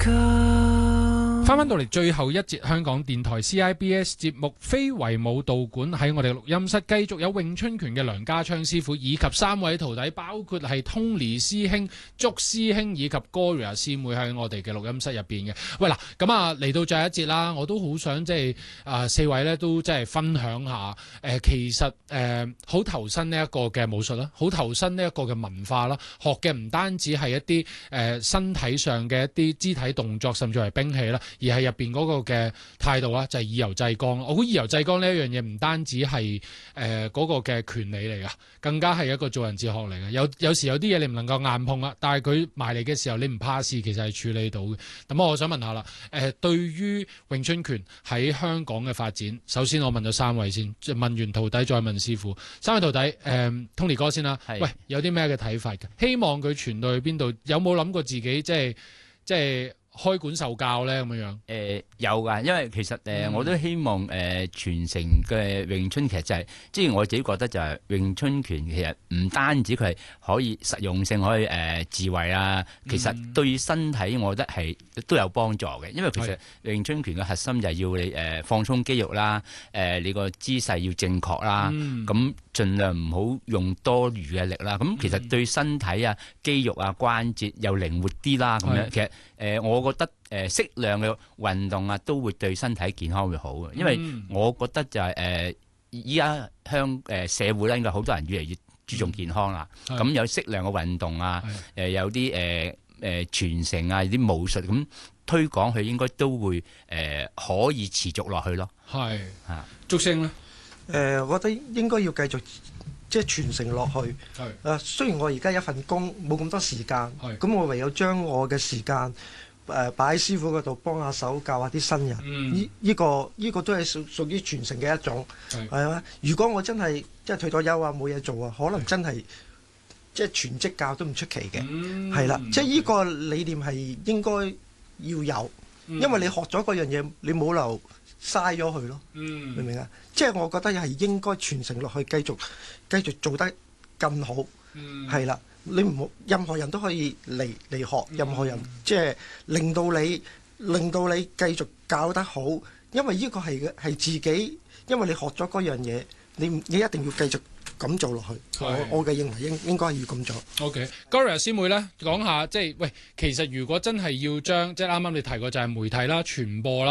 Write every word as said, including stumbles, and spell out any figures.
翻翻到嚟最後一節香港電台 C I B S 節目非遺舞蹈館，喺我哋錄音室繼續有詠春拳嘅梁家昌師傅以及三位徒弟，包括係 Tony 師兄、祝師兄以及 Gloria 師妹喺我哋嘅錄音室入邊嘅。喂嗱，咁啊嚟到最後一節啦，我都好想即係啊四位咧都即係分享下誒、呃，其實誒好、呃、投身呢一個嘅武術啦，好投身呢一個嘅文化啦，學嘅唔單止係一啲誒、呃、身體上嘅一啲肢體動作，甚至係兵器啦。而係入邊嗰個嘅態度啦，就係以柔制剛。我估以柔制剛呢一樣嘢唔單止係誒嗰個嘅權利嚟噶，更加係一個做人哲學嚟嘅。有有時有啲嘢你唔能夠硬碰啊，但係佢埋嚟嘅時候你唔怕事，其實係處理到嘅。咁我想問下啦，誒、呃、對於詠春拳喺香港嘅發展，首先我問咗三位先，問完徒弟再問師傅。三位徒弟，誒、呃、Tony 哥先啦，喂，有啲咩嘅睇法嘅？希望佢傳到去邊度？有冇諗過自己即係即係？開館受教咧咁樣樣，誒、 呃、有噶，因為其實誒、呃嗯、我都希望誒、呃、傳承嘅詠春其實就係、是，即係我自己覺得就係詠春拳其實唔單止佢係可以實用性，可以誒、呃、自衛啊，其實對身體我覺得係都有幫助嘅，因為其實詠春拳嘅核心就係要你誒、呃、放鬆肌肉啦，誒、呃、你個姿勢要正確啦，咁、嗯、盡量唔好用多餘嘅力啦，咁其實對身體啊肌肉啊關節又靈活啲啦，咁樣其實誒、呃、我。我覺得誒適量嘅運動啊，都會對身體健康會好嘅。因為我覺得就係誒依家香誒社會咧，應該好多人越嚟越注重健康啦。咁、嗯、有適量嘅運動啊，誒、呃、有啲誒誒傳承啊，啲武術咁推廣，佢應該都會誒、呃、可以持續落去咯。係啊， 祝星咧， 誒、呃，我覺得應該要繼續即係傳承落去。係誒、呃，雖然我而家一份工冇咁多時間，咁我唯有將我嘅時間。誒擺喺師傅嗰度幫下手教下啲新人，呢、嗯、依、這個依、這個都係屬屬於傳承嘅一種，係嘛？如果我真係即係退咗休啊，冇嘢做啊，可能真係即係全職教都唔出奇嘅，係、嗯、啦。即係呢個理念係應該要有，嗯、因為你學咗嗰樣嘢，你冇留嘥咗佢咯，嗯、明唔明啊？即係我覺得係應該傳承落去，繼續繼續做得更好，係、嗯、啦。你唔好，任何人都可以嚟嚟學，任何人、嗯、即係令到你令到你繼續教得好，因為呢個係嘅係自己，因為你學咗嗰樣嘢，你你一定要繼續咁做落去。我我嘅認為應應該係要咁做。 OK，Gloria 師妹咧講下，即係喂，其實如果真係要將即係啱啱你提過就係媒體啦、傳播啦。